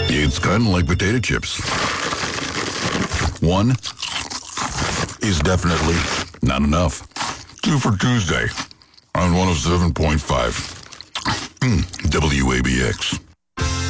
It's kind of like potato chips. One is definitely not enough. Two for Tuesday on 107.5 WABX.